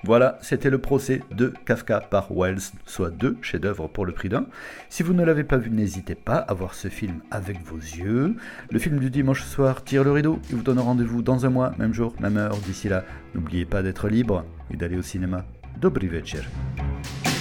Voilà, c'était le procès de Kafka par Wells, soit 2 chefs-d'œuvre pour le prix d'un. Si vous ne l'avez pas vu, n'hésitez pas à voir ce film avec vos yeux. Le film du dimanche soir tire le rideau. Il vous donne rendez-vous dans un mois, même jour, même heure. D'ici là, n'oubliez pas d'être libre et d'aller au cinéma. Dobry večer.